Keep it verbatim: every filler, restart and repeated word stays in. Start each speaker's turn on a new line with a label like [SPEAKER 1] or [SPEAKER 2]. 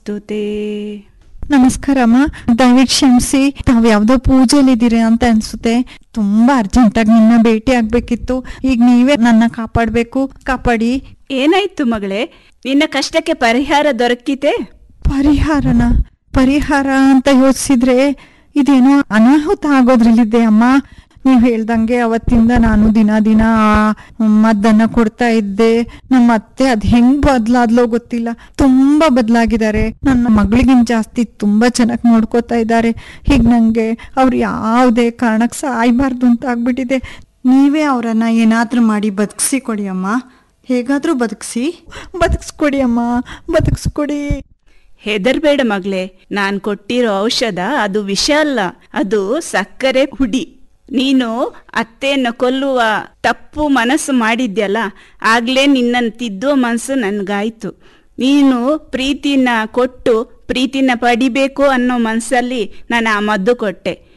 [SPEAKER 1] ನಮೋಸ್ತುತೇ.
[SPEAKER 2] ನಮಸ್ಕಾರಮ್ಮ. ದಯವಿಟ್ಟು ಕ್ಷಮಿಸಿ, ತಾವ್ ಯಾವ್ದೋ ಪೂಜೆಲಿದ್ದೀರಿ ಅಂತ ಅನ್ಸುತ್ತೆ. ತುಂಬಾ ಅರ್ಜೆಂಟ್ ಆಗಿ ನಿನ್ನ ಭೇಟಿ ಆಗ್ಬೇಕಿತ್ತು. ಈಗ ನೀವೇ ನನ್ನ ಕಾಪಾಡ್ಬೇಕು, ಕಾಪಾಡಿ.
[SPEAKER 1] ಏನಾಯ್ತು ಮಗಳೇ, ನಿನ್ನ ಕಷ್ಟಕ್ಕೆ ಪರಿಹಾರ ದೊರಕಿತೆ?
[SPEAKER 2] ಪರಿಹಾರನ? ಪರಿಹಾರ ಅಂತ ಯೋಚಿಸಿದ್ರೆ ಇದೇನೋ ಅನಾಹುತ ಆಗೋದ್ರಲ್ಲಿದೆ ಅಮ್ಮ. ನೀವ್ ಹೇಳ್ದಂಗೆ ಅವತ್ತಿಂದ ನಾನು ದಿನ ದಿನ ಮದ್ದನ್ನ ಕೊಡ್ತಾ ಇದ್ದೆ. ನಮ್ಮ ಅತ್ತೆ ಅದ್ ಹೆಂಗ್ ಬದ್ಲಾದ್ಲೋ ಗೊತ್ತಿಲ್ಲ, ತುಂಬಾ ಬದ್ಲಾಗಿದ್ದಾರೆ. ನನ್ನ ಮಗಳಿಗಿನ್ ಜಾಸ್ತಿ ತುಂಬಾ ಚೆನ್ನಾಗಿ ನೋಡ್ಕೋತಾ ಇದ್ದಾರೆ. ಹೀಗ್ ನಂಗೆ ಅವ್ರು ಯಾವುದೇ ಕಾರಣಕ್ಕೆ ಸಾಯ್ಬಾರ್ದು ಅಂತ ಆಗ್ಬಿಟ್ಟಿದೆ. ನೀವೇ ಅವರನ್ನ ಏನಾದ್ರೂ ಮಾಡಿ ಬದುಕಿಸಿ ಕೊಡಿ ಅಮ್ಮ. ಹೇಗಾದ್ರೂ ಬದುಕಿಸಿ ಬದುಕಿಸ್ಕೊಡಿ ಅಮ್ಮ, ಬದುಕಿಸ್ಕೊಡಿ.
[SPEAKER 1] ಹೆದರ್ಬೇಡ ಮಗಳೇ, ನಾನ್ ಕೊಟ್ಟಿರೋ ಔಷಧ ಅದು ವಿಷ ಅಲ್ಲ, ಅದು ಸಕ್ಕರೆ ಹುಡಿ. ನೀನು ಅತ್ತೆಯನ್ನು ಕೊಲ್ಲುವ ತಪ್ಪು ಮನಸ್ಸು ಮಾಡಿದ್ಯಲ್ಲ, ಆಗ್ಲೇ ನಿನ್ನನ್ನು ತಿದ್ದುವ ಮನಸ್ಸು ನನ್ಗಾಯ್ತು. ನೀನು ಪ್ರೀತಿನ ಕೊಟ್ಟು ಪ್ರೀತಿನ ಪಡಿಬೇಕು ಅನ್ನೋ ಮನಸ್ಸಲ್ಲಿ ನಾನು ಆ ಮದ್ದು ಕೊಟ್ಟೆ.